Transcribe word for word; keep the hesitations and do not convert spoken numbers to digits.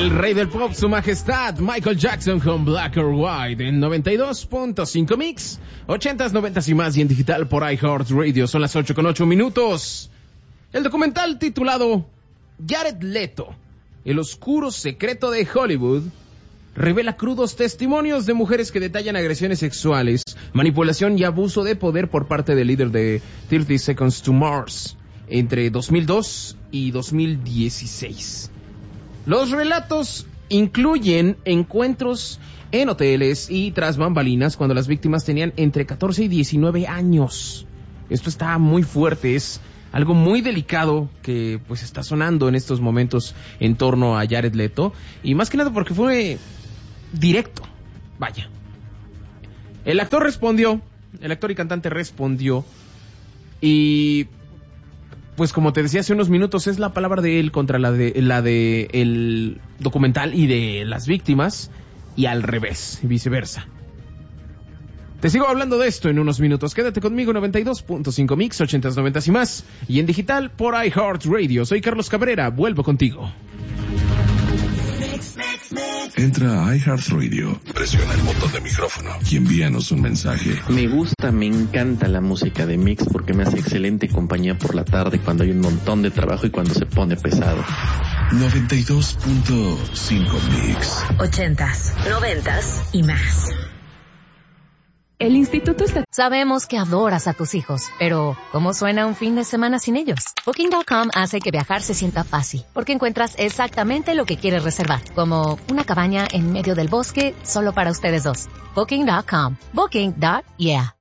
El rey del pop, su majestad, Michael Jackson con Black or White en noventa y dos punto cinco Mix, ochentas, noventas y más y en digital por iHeartRadio. Son las ocho con ocho minutos. El documental titulado Jared Leto, el oscuro secreto de Hollywood, revela crudos testimonios de mujeres que detallan agresiones sexuales, manipulación y abuso de poder por parte del líder de thirty Seconds to Mars entre dos mil dos y dos mil dieciséis. Los relatos incluyen encuentros en hoteles y tras bambalinas cuando las víctimas tenían entre catorce y diecinueve años. Esto está muy fuerte, es algo muy delicado que pues está sonando en estos momentos en torno a Jared Leto, y más que nada porque fue directo, vaya. El actor respondió, el actor y cantante respondió, y pues como te decía hace unos minutos, es la palabra de él contra la de la de el documental y de las víctimas, y al revés, y viceversa. Te sigo hablando de esto en unos minutos. Quédate conmigo, noventa y dos punto cinco Mix, ochentas, noventas y más, y en digital por iHeartRadio. Soy Carlos Cabrera, vuelvo contigo. Entra a iHeartRadio, presiona el botón de micrófono y envíanos un mensaje. Me gusta, me encanta la música de Mix porque me hace excelente compañía por la tarde cuando hay un montón de trabajo y cuando se pone pesado. noventa y dos punto cinco Mix. Ochentas, noventas y más. El instituto está... Sabemos que adoras a tus hijos, pero ¿cómo suena un fin de semana sin ellos? Booking punto com hace que viajar se sienta fácil, porque encuentras exactamente lo que quieres reservar, como una cabaña en medio del bosque solo para ustedes dos. Booking punto com. Booking. Yeah.